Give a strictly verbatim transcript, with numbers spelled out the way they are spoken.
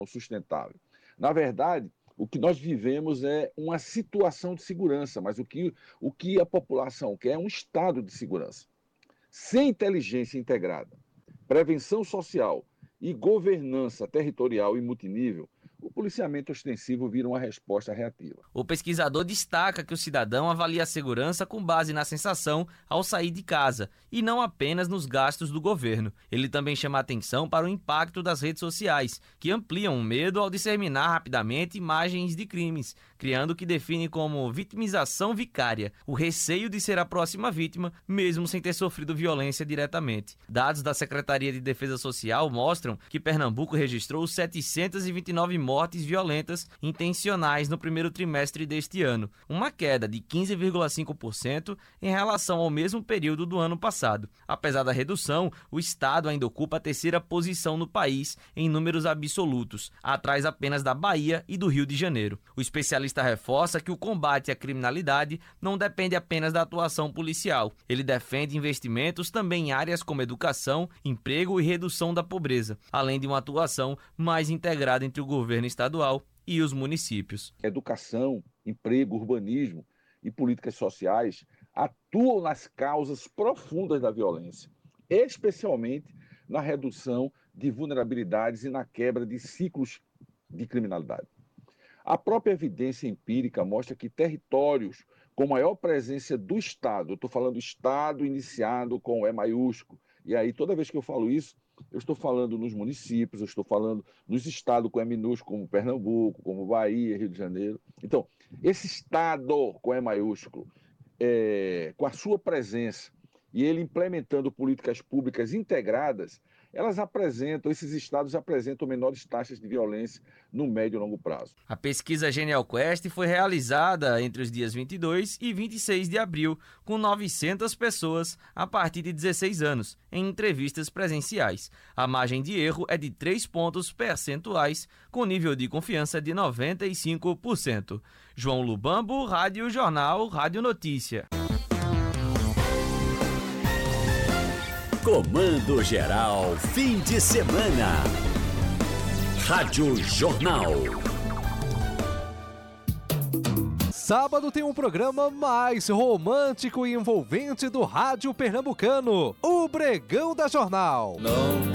sustentável. Na verdade, o que nós vivemos é uma situação de segurança, mas o que, o que a população quer é um estado de segurança. Sem inteligência integrada, prevenção social e governança territorial e multinível, o policiamento ostensivo vira uma resposta reativa. O pesquisador destaca que o cidadão avalia a segurança com base na sensação ao sair de casa e não apenas nos gastos do governo. Ele também chama a atenção para o impacto das redes sociais, que ampliam o medo ao disseminar rapidamente imagens de crimes, criando o que define como vitimização vicária, o receio de ser a próxima vítima, mesmo sem ter sofrido violência diretamente. Dados da Secretaria de Defesa Social mostram que Pernambuco registrou setecentas e vinte e nove mortes violentas intencionais no primeiro trimestre deste ano, uma queda de quinze vírgula cinco por cento em relação ao mesmo período do ano passado. Apesar da redução, o estado ainda ocupa a terceira posição no país em números absolutos, atrás apenas da Bahia e do Rio de Janeiro. O especialista reforça que o combate à criminalidade não depende apenas da atuação policial. Ele defende investimentos também em áreas como educação, emprego e redução da pobreza, além de uma atuação mais integrada entre o governo estadual e os municípios. Educação, emprego, urbanismo e políticas sociais atuam nas causas profundas da violência, especialmente na redução de vulnerabilidades e na quebra de ciclos de criminalidade. A própria evidência empírica mostra que territórios com maior presença do Estado, eu estou falando Estado iniciado com E maiúsculo, e aí toda vez que eu falo isso, eu estou falando nos municípios, eu estou falando nos estados com E minúsculo, como Pernambuco, como Bahia, Rio de Janeiro. Então, esse estado com E maiúsculo, é, com a sua presença, e ele implementando políticas públicas integradas, elas apresentam, esses estados apresentam menores taxas de violência no médio e longo prazo. A pesquisa Genial Quest foi realizada entre os dias vinte e dois e vinte e seis de abril, com novecentas pessoas a partir de dezesseis anos, em entrevistas presenciais. A margem de erro é de três pontos percentuais, com nível de confiança de noventa e cinco por cento. João Lubambo, Rádio Jornal, Rádio Notícia. Comando Geral, fim de semana. Rádio Jornal. Sábado tem um programa mais romântico e envolvente do rádio pernambucano, o Bregão da Jornal. Não.